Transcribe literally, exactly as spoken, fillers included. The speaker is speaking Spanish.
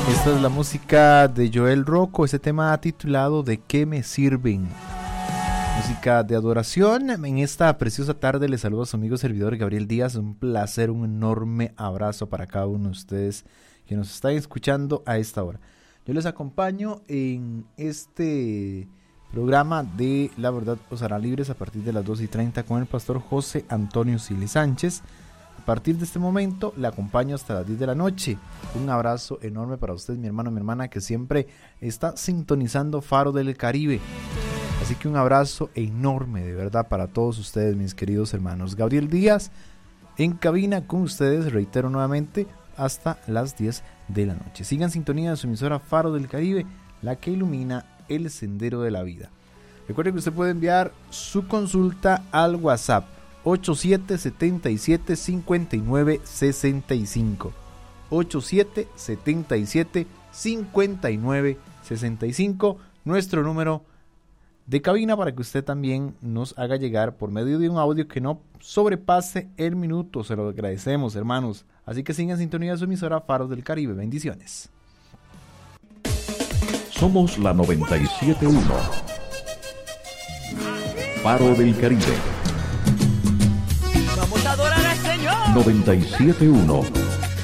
Esta es la música de Joel Rocco, ese tema titulado ¿De qué me sirven? Música de adoración. En esta preciosa tarde les saludo a su amigo servidor Gabriel Díaz. Un placer, un enorme abrazo para cada uno de ustedes que nos están escuchando a esta hora. Yo les acompaño en este programa de La Verdad os hará libres a partir de las dos y treinta con el pastor José Antonio Siles Sánchez. A partir de este momento le acompaño hasta las diez de la noche. Un abrazo enorme para usted, mi hermano, mi hermana, que siempre está sintonizando Faro del Caribe. Así que un abrazo enorme, de verdad, para todos ustedes, mis queridos hermanos. Gabriel Díaz en cabina con ustedes, reitero nuevamente, hasta las diez de la noche. Sigan sintonía de su emisora Faro del Caribe, la que ilumina el sendero de la vida. Recuerden que usted puede enviar su consulta al WhatsApp ocho siete siete siete cinco nueve seis cinco. ocho siete siete siete cinco nueve seis cinco, nuestro número de cabina para que usted también nos haga llegar por medio de un audio que no sobrepase el minuto. Se lo agradecemos, hermanos. Así que sigan en sintonía de su emisora Faros del Caribe. Bendiciones. Somos la noventa y siete punto uno. Faro del Caribe. Vamos a adorar al Señor. noventa y siete punto uno.